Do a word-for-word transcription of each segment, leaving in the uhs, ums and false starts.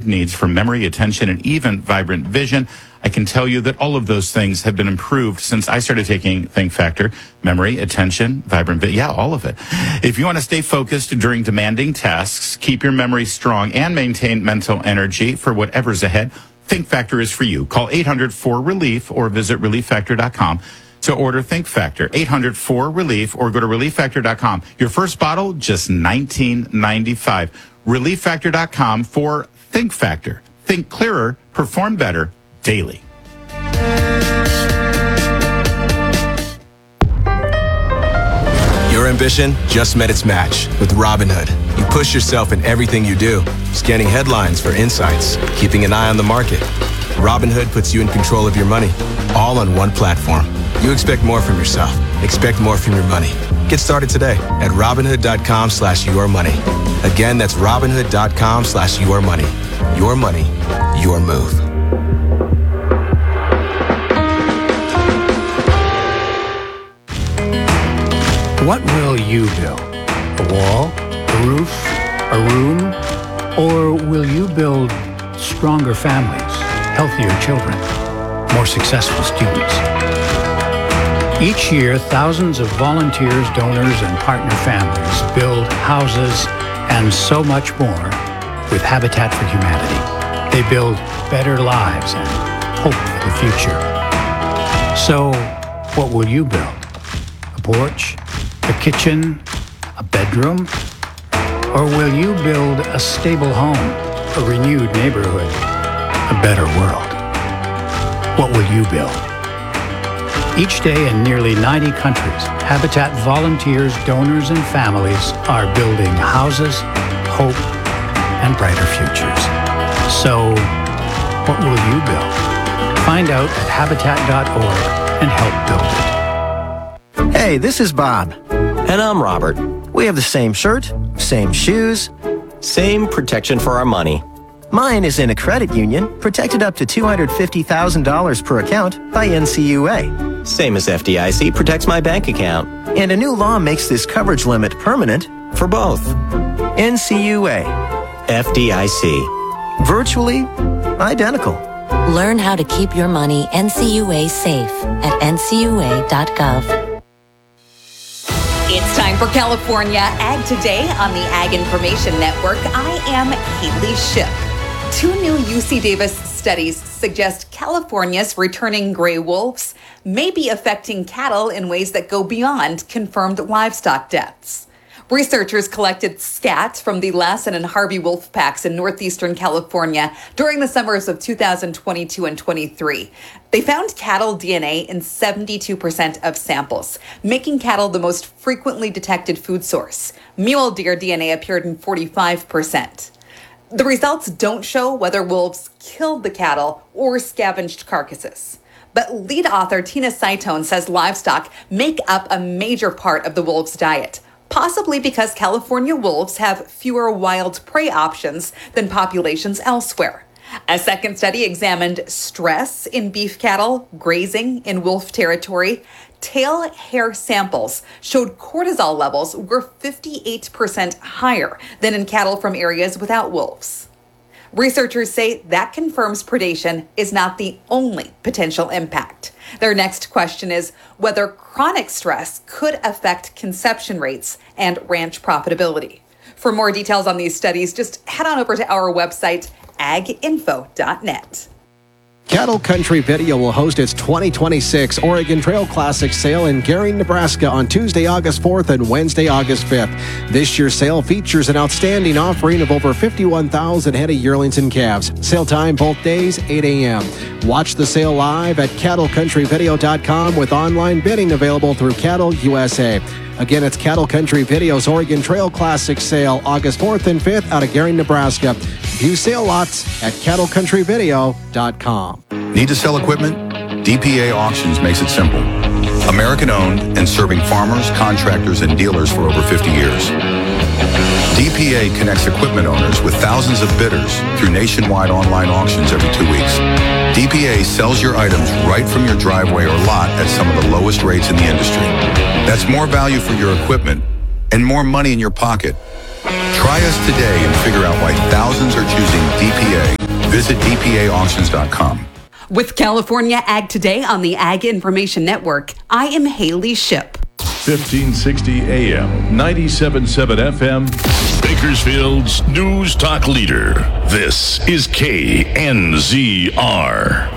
needs for memory, attention, and even vibrant vision. I can tell you that all of those things have been improved since I started taking Think Factor. Memory, attention, vibrant vision, yeah, all of it. If you want to stay focused during demanding tasks, keep your memory strong, and maintain mental energy for whatever's ahead, Think Factor is for you. Call eight hundred four relief or visit relief factor dot com to order Think Factor. eight hundred four relief or go to relief factor dot com. Your first bottle, just nineteen ninety-five. relief factor dot com for Think Factor. Think clearer, perform better daily. Your ambition just met its match with Robinhood. You push yourself in everything you do, scanning headlines for insights, keeping an eye on the market. Robinhood puts you in control of your money, all on one platform. You expect more from yourself. Expect more from your money. Get started today at Robinhood.com slash your money. Again, that's Robinhood.com slash your money. Your money, your move. What will you build? A wall? A roof? A room? Or will you build stronger families, healthier children, more successful students? Each year, thousands of volunteers, donors, and partner families build houses and so much more with Habitat for Humanity. They build better lives and hope for the future. So, what will you build? A porch? A kitchen? A bedroom? Or will you build a stable home, a renewed neighborhood, a better world? What will you build? Each day in nearly ninety countries, Habitat volunteers, donors, and families are building houses, hope, and brighter futures. So, what will you build? Find out at habitat dot org and help build it. Hey, this is Bob. And I'm Robert. We have the same shirt, same shoes, same protection for our money. Mine is in a credit union, protected up to two hundred fifty thousand dollars per account by N C U A. Same as F D I C protects my bank account. And a new law makes this coverage limit permanent for both. N C U A. F D I C. Virtually identical. Learn how to keep your money N C U A safe at N C U A dot gov. It's time for California Ag Today on the Ag Information Network. I am Haley Ship. Two new U C Davis studies suggest California's returning gray wolves may be affecting cattle in ways that go beyond confirmed livestock deaths. Researchers collected scats from the Lassen and Harvey wolf packs in northeastern California during the summers of two thousand twenty-two and twenty-three. They found cattle D N A in seventy-two percent of samples, making cattle the most frequently detected food source. Mule deer D N A appeared in forty-five percent. The results don't show whether wolves killed the cattle or scavenged carcasses. But lead author Tina Saitone says livestock make up a major part of the wolves' diet, possibly because California wolves have fewer wild prey options than populations elsewhere. A second study examined stress in beef cattle, grazing in wolf territory. Tail hair samples showed cortisol levels were fifty-eight percent higher than in cattle from areas without wolves. Researchers say that confirms predation is not the only potential impact. Their next question is whether chronic stress could affect conception rates and ranch profitability. For more details on these studies, just head on over to our website, ag info dot net. Cattle Country Video will host its twenty twenty-six Oregon Trail Classic sale in Gary, Nebraska on Tuesday, August fourth and Wednesday, August fifth. This year's sale features an outstanding offering of over fifty-one thousand head of yearlings and calves. Sale time both days, eight a.m. Watch the sale live at cattle country video dot com with online bidding available through Cattle U S A. Again, it's Cattle Country Video's Oregon Trail Classic sale August fourth and fifth out of Gary, Nebraska. View sale lots at cattle country video dot com. Need to sell equipment? D P A Auctions makes it simple. American-owned and serving farmers, contractors, and dealers for over fifty years. D P A connects equipment owners with thousands of bidders through nationwide online auctions every two weeks. D P A sells your items right from your driveway or lot at some of the lowest rates in the industry. That's more value for your equipment and more money in your pocket. Try us today and figure out why thousands are choosing D P A Visit D P A auctions dot com. With California Ag Today on the Ag Information Network, I am Haley Ship. fifteen sixty A M, ninety-seven point seven F M, Bakersfield's News Talk leader. This is K N Z R.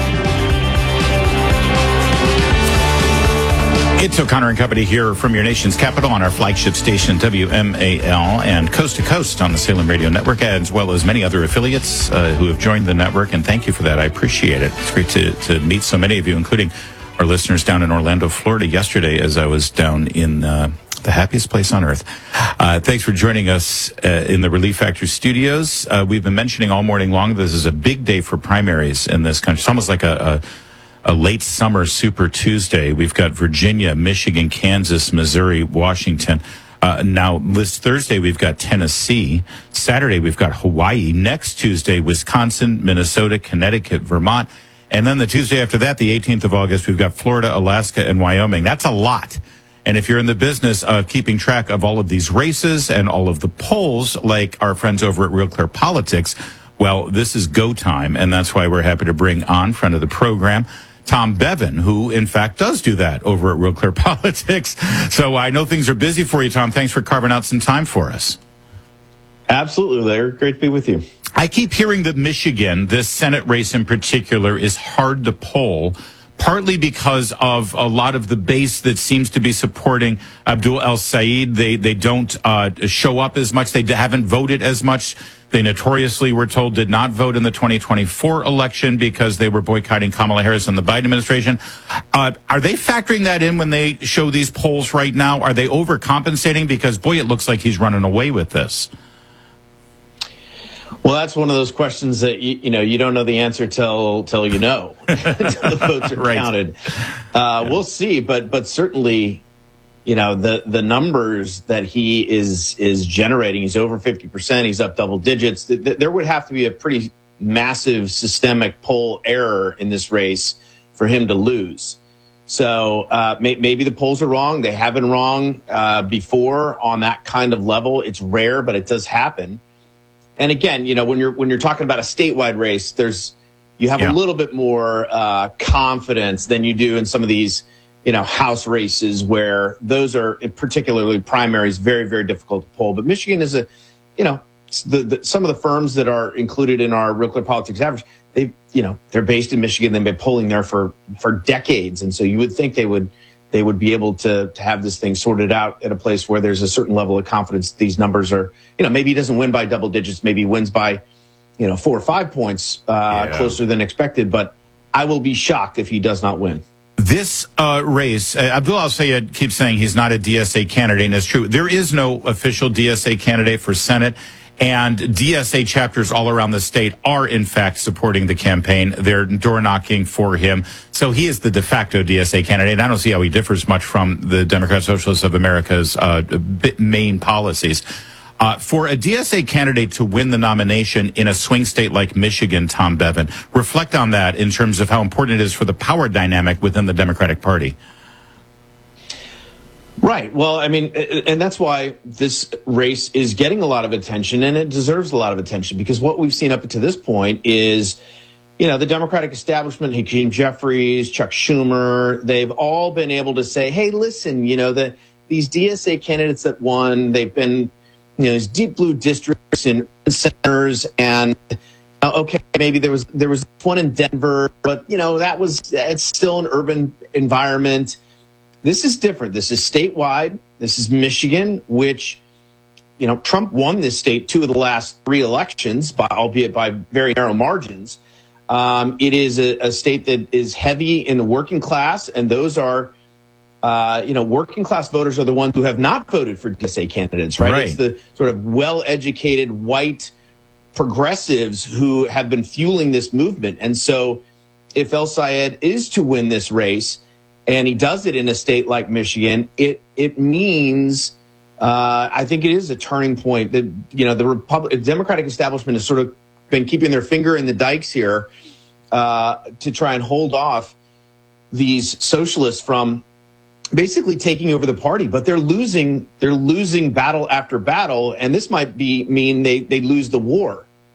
It's O'Connor and Company here from your nation's capital on our flagship station, W M A L, and coast to coast on the Salem Radio Network, as well as many other affiliates uh, who have joined the network, and thank you for that. I appreciate it. It's great to, to meet so many of you, including our listeners down in Orlando, Florida yesterday as I was down in uh, the happiest place on earth. Uh, thanks for joining us uh, in the Relief Factor studios. Uh, we've been mentioning all morning long, this is a big day for primaries in this country. It's almost like a, a A late summer Super Tuesday. We've got Virginia, Michigan, Kansas, Missouri, Washington. Uh, now, this Thursday, we've got Tennessee. Saturday, we've got Hawaii. Next Tuesday, Wisconsin, Minnesota, Connecticut, Vermont. And then the Tuesday after that, the eighteenth of August, we've got Florida, Alaska, and Wyoming. That's a lot. And if you're in the business of keeping track of all of these races and all of the polls, like our friends over at Real Clear Politics, well, this is go time, and that's why we're happy to bring on friend of the program, Tom Bevan, who, in fact, does do that over at Real Clear Politics. So I know things are busy for you, Tom. Thanks for carving out some time for us. Absolutely, Larry. Great to be with you. I keep hearing that Michigan, this Senate race in particular, is hard to poll, partly because of a lot of the base that seems to be supporting Abdul El-Sayed. They, they don't uh, show up as much. They haven't voted as much. They notoriously, we're told, did not vote in the twenty twenty-four election because they were boycotting Kamala Harris and the Biden administration. Uh, are they factoring that in when they show these polls right now? Are they overcompensating? Because, boy, it looks like he's running away with this. Well, that's one of those questions that, you, you know, you don't know the answer till till you know, until the votes are right. counted. Uh, yeah. We'll see, but but certainly, you know, the the numbers that he is is generating, he's over fifty percent, he's up double digits. There would have to be a pretty massive systemic poll error in this race for him to lose. So uh, may, maybe the polls are wrong. They have been wrong uh, before on that kind of level. It's rare, but it does happen. And again, you know, when you're when you're talking about a statewide race, there's you have yeah. a little bit more uh, confidence than you do in some of these, you know, House races where those are, particularly primaries, very, very difficult to poll. But Michigan is a, you know, the, the, some of the firms that are included in our Real Clear Politics average, they, you know, they're based in Michigan. They've been polling there for for decades, and so you would think they would they would be able to to have this thing sorted out at a place where there's a certain level of confidence. These numbers are, you know, maybe he doesn't win by double digits, maybe he wins by, you know, four or five points uh, yeah. closer than expected. But I will be shocked if he does not win. This uh, race, uh, Abdul El-Sayed keeps saying he's not a D S A candidate, and it's true. There is no official D S A candidate for Senate, and D S A chapters all around the state are, in fact, supporting the campaign. They're door knocking for him. So he is the de facto D S A candidate. I don't see how he differs much from the Democrat Socialists of America's uh, main policies. Uh, for a D S A candidate to win the nomination in a swing state like Michigan, Tom Bevan, reflect on that in terms of how important it is for the power dynamic within the Democratic Party. Right. Well, I mean, and that's why this race is getting a lot of attention, and it deserves a lot of attention, because what we've seen up to this point is, you know, the Democratic establishment, Hakeem Jeffries, Chuck Schumer, they've all been able to say, hey, listen, you know, the, these D S A candidates that won, they've been, you know, these deep blue districts in centers, and uh, okay, maybe there was there was one in Denver, but you know that was it's still an urban environment. This is different. This is statewide. This is Michigan, which, you know, Trump won this state two of the last three elections, by, albeit by very narrow margins. Um, it is a, a state that is heavy in the working class, and those are. Uh, you know, working class voters are the ones who have not voted for D S A candidates, right? right? It's the sort of well-educated white progressives who have been fueling this movement. And so if El-Sayed is to win this race, and he does it in a state like Michigan, it it means, uh, I think it is a turning point that, you know, the Republic, Democratic establishment has sort of been keeping their finger in the dikes here uh, to try and hold off these socialists from basically taking over the party, but they're losing. They're losing battle after battle, and this might be mean they they lose the war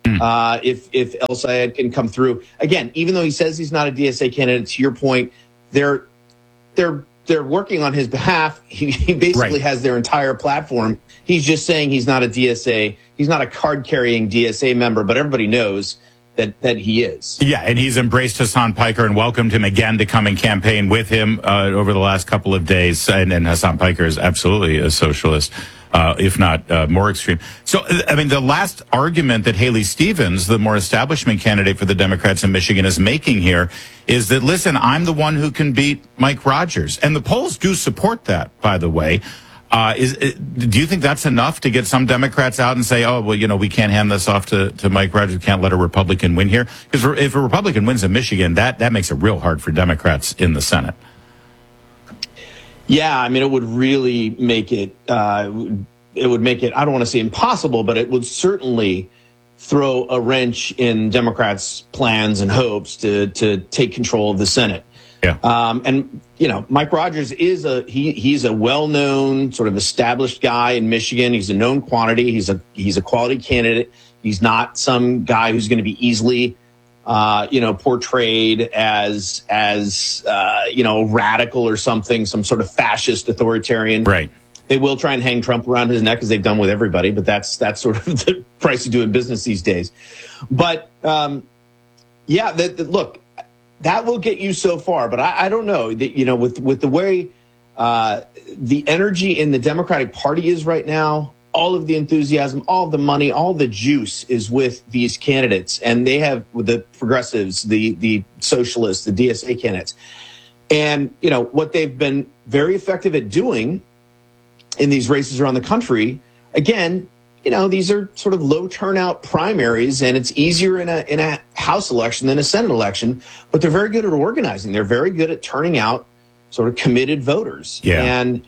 Hmm. uh, if if El Sayed can come through. Again, even though he says he's not a D S A candidate, to your point, they're they're they're working on his behalf. He, he basically Right. has their entire platform. He's just saying he's not a D S A. He's not a card-carrying D S A member, but everybody knows that that he is. Yeah, and he's embraced Hassan Piker and welcomed him again to come and campaign with him uh, over the last couple of days. And, and Hassan Piker is absolutely a socialist, uh, if not uh, more extreme. So, I mean, the last argument that Haley Stevens, the more establishment candidate for the Democrats in Michigan, is making here is that, listen, I'm the one who can beat Mike Rogers. And the polls do support that, by the way. Uh, is do you think that's enough to get some Democrats out and say, oh, well, you know, we can't hand this off to, to Mike Rogers. We can't let a Republican win here? Because if a Republican wins in Michigan, that, that makes it real hard for Democrats in the Senate. Yeah, I mean, it would really make it, uh, it would make it, I don't want to say impossible, but it would certainly throw a wrench in Democrats' plans and hopes to, to take control of the Senate. Yeah. Um, and, you know, Mike Rogers is a, he, he's a well-known sort of established guy in Michigan. He's a known quantity. He's a, he's a quality candidate. He's not some guy who's going to be easily, uh, you know, portrayed as, as, uh, you know, radical or something, some sort of fascist authoritarian. Right. They will try and hang Trump around his neck, as they've done with everybody, but that's, that's sort of the price of doing business these days. But, um, yeah, the, the, look, that will get you so far, but I, I don't know that, you know, with, with the way uh, the energy in the Democratic Party is right now, all of the enthusiasm, all of the money, all the juice is with these candidates, and they have with the progressives, the the socialists, the D S A candidates, and you know what they've been very effective at doing in these races around the country. Again, you know, these are sort of low turnout primaries, and it's easier in a in a House election than a Senate election, but they're very good at organizing. They're very good at turning out sort of committed voters. Yeah. And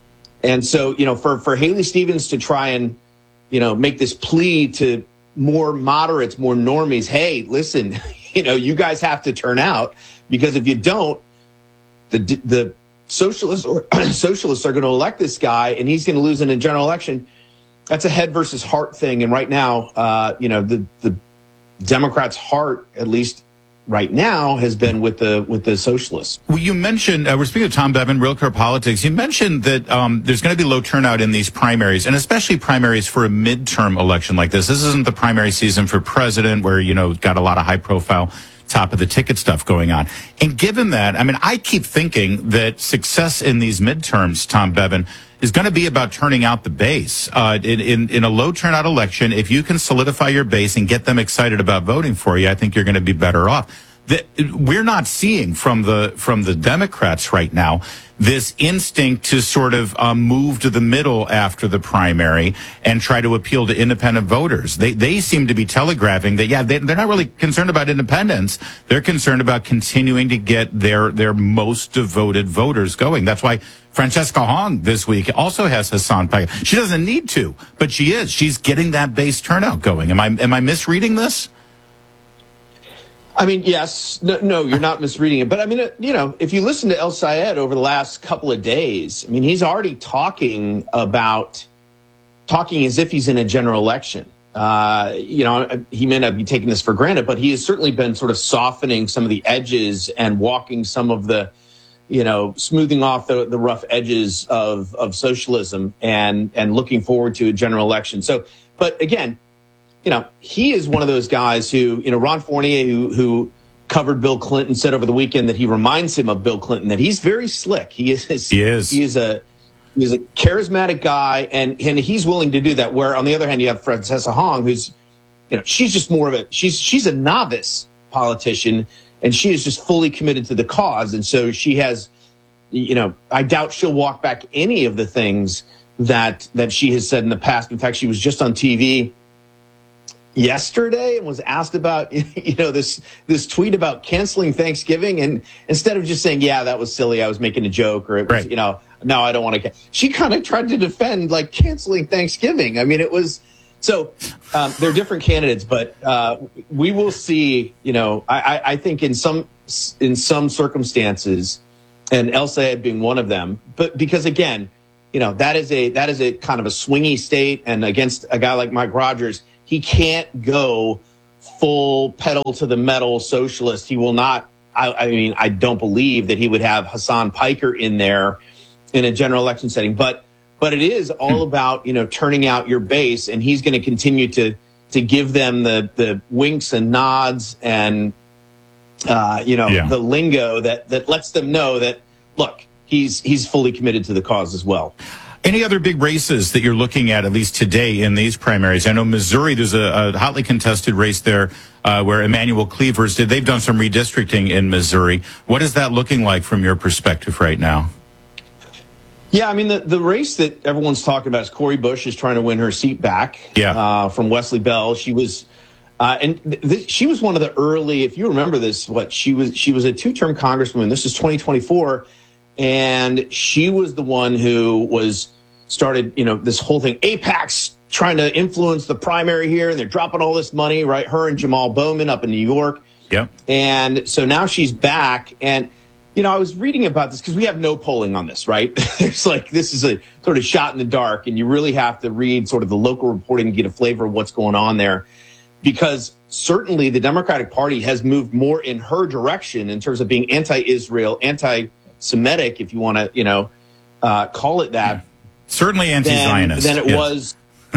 and so, you know, for, for Haley Stevens to try and, you know, make this plea to more moderates, more normies, hey, listen, you know, you guys have to turn out, because if you don't, the the socialists or socialists are going to elect this guy, and he's going to lose in a general election. That's a head versus heart thing. And right now, uh, you know, the, the Democrats' heart, at least right now, has been with the with the socialists. Well, you mentioned, uh, we're speaking of Tom Bevan, Real Clear Politics. You mentioned that um, there's going to be low turnout in these primaries, and especially primaries for a midterm election like this. This isn't the primary season for president where, you know, got a lot of high profile top of the ticket stuff going on. And given that, I mean, I keep thinking that success in these midterms, Tom Bevan, is going to be about turning out the base. Uh, in, in, in a low turnout election, if you can solidify your base and get them excited about voting for you, I think you're going to be better off. The, we're not seeing from the from the Democrats right now this instinct to sort of um, move to the middle after the primary and try to appeal to independent voters. They they seem to be telegraphing that, yeah, they, they're not really concerned about independence. They're concerned about continuing to get their their most devoted voters going. That's why Francesca Hong this week also has Hassan Piker. She doesn't need to, but she is. She's getting that base turnout going. Am I am I misreading this? I mean, yes, no, no, you're not misreading it. But I mean, you know, if you listen to El Sayed over the last couple of days, I mean, he's already talking about talking as if he's in a general election. Uh, you know, he may not be taking this for granted, but he has certainly been sort of softening some of the edges and walking some of the, you know, smoothing off the, the rough edges of, of socialism and, and looking forward to a general election. So, but again, you know, he is one of those guys who, you know, Ron Fournier, who, who covered Bill Clinton, said over the weekend that he reminds him of Bill Clinton, that he's very slick. He is, he is, he is a, he's a charismatic guy, and, and he's willing to do that. Where on the other hand, you have Francesca Hong, who's, you know, she's just more of a, she's, she's a novice politician, and she is just fully committed to the cause. And so she has, you know, I doubt she'll walk back any of the things that, that she has said in the past. In fact, she was just on T V yesterday and was asked about, you know, this this tweet about canceling Thanksgiving, and instead of just saying, yeah, that was silly, I was making a joke, or it was, right. you know, no, I don't want to, she kind of tried to defend like canceling Thanksgiving. I mean, it was, so um, they're different candidates, but uh, we will see, you know, I, I think in some in some circumstances, and El Sayed being one of them, but because again, you know, that is a that is a kind of a swingy state, and against a guy like Mike Rogers, he can't go full pedal to the metal socialist. He will not. I, I mean, I don't believe that he would have Hassan Piker in there in a general election setting. But but it is all about, you know, turning out your base, and he's going to continue to to give them the the winks and nods and uh, you know Yeah. the lingo that that lets them know that, look, he's he's fully committed to the cause as well. Any other big races that you're looking at, at least today, in these primaries? I know Missouri, there's a, a hotly contested race there uh, where Emmanuel Cleavers did. They've done some redistricting in Missouri. What is that looking like from your perspective right now? Yeah, I mean, the, the race that everyone's talking about is Cori Bush is trying to win her seat back Yeah. uh, from Wesley Bell. She was, uh, and th- th- she was one of the early, if you remember this, what she was, she was a two-term congresswoman. This is twenty twenty-four. And she was the one who was started, you know, this whole thing, AIPAC's trying to influence the primary here, and they're dropping all this money, right? Her and Jamal Bowman up in New York. Yep. And so now she's back. And, you know, I was reading about this because we have no polling on this, right? It's like, this is a sort of shot in the dark, and you really have to read sort of the local reporting to get a flavor of what's going on there. Because certainly the Democratic Party has moved more in her direction in terms of being anti-Israel, anti-Semitic, if you want to, you know, uh, call it that. Certainly anti-Zionist. Than, than it yes. was,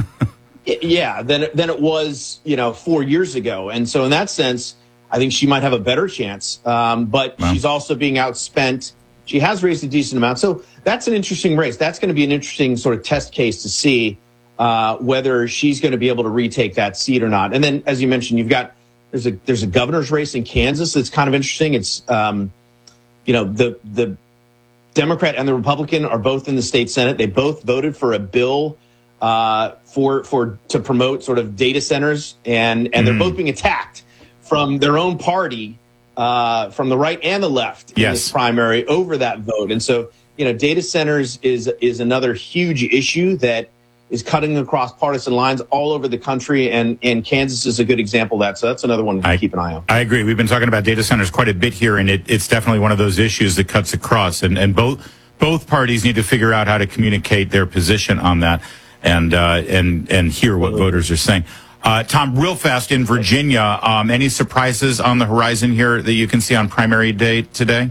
yeah, than it, than it was, you know, four years ago. And so in that sense, I think she might have a better chance. Um, but Wow. she's also being outspent. She has raised a decent amount. So that's an interesting race. That's going to be an interesting sort of test case to see uh, whether she's going to be able to retake that seat or not. And then, as you mentioned, you've got there's a there's a governor's race in Kansas that's kind of interesting. It's um, you know the the Democrat and the Republican are both in the state Senate. They both voted for a bill uh, for for to promote sort of data centers, and and they're Mm. both being attacked from their own party, uh, from the right and the left in Yes. this primary over that vote. And so, you know, data centers is is another huge issue that is cutting across partisan lines all over the country, and and Kansas is a good example of that. So that's another one to I- keep an eye on. I agree. We've been talking about data centers quite a bit here, and it, it's definitely one of those issues that cuts across. And, and both both parties need to figure out how to communicate their position on that, and uh, and and hear what voters are saying. Uh, Tom, real fast in Virginia, um, any surprises on the horizon here that you can see on primary day today?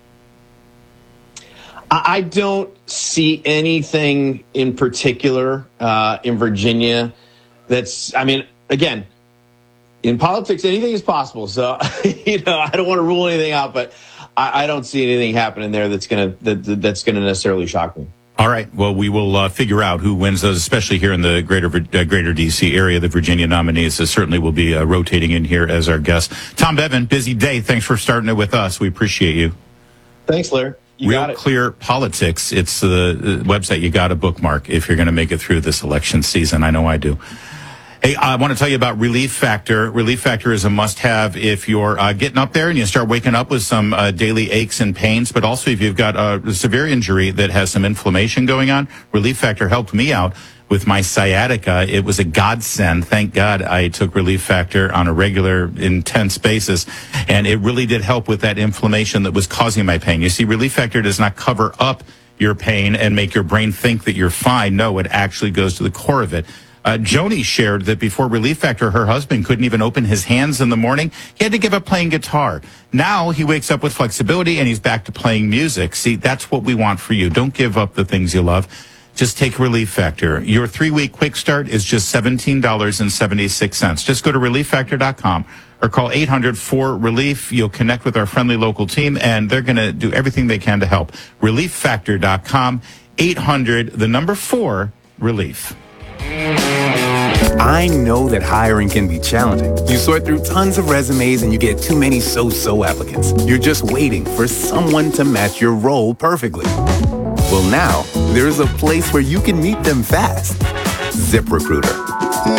I I don't see anything in particular uh, in Virginia that's, I mean, again, in politics, anything is possible. So, you know, I don't want to rule anything out, but I, I don't see anything happening there that's going to that, that's going to necessarily shock me. All right. Well, we will uh, figure out who wins those, especially here in the greater uh, greater D C area. The Virginia nominees uh, certainly will be uh, rotating in here as our guests. Tom Bevan, busy day. Thanks for starting it with us. We appreciate you. Thanks, Larry. You Real got it. Clear Politics. It's the, the website you got to bookmark if you're going to make it through this election season. I know I do. Hey, I want to tell you about Relief Factor. Relief Factor is a must-have if you're uh, getting up there and you start waking up with some uh, daily aches and pains, but also if you've got a severe injury that has some inflammation going on. Relief Factor helped me out with my sciatica. It was a godsend. Thank God I took Relief Factor on a regular, intense basis, and it really did help with that inflammation that was causing my pain. You see, Relief Factor does not cover up your pain and make your brain think that you're fine. No, it actually goes to the core of it. Uh, Joni shared that before Relief Factor, her husband couldn't even open his hands in the morning. He had to give up playing guitar. Now he wakes up with flexibility and he's back to playing music. See, that's what we want for you. Don't give up the things you love. Just take Relief Factor. Your three-week quick start is just seventeen dollars and seventy-six cents. Just go to relief factor dot com or call eight hundred four relief. You'll connect with our friendly local team, and they're going to do everything they can to help. relief factor dot com, eight hundred, the number four, relief. I know that hiring can be challenging. You sort through tons of resumes and you get too many so-so applicants. You're just waiting for someone to match your role perfectly. Well, now there's a place where you can meet them fast. ZipRecruiter.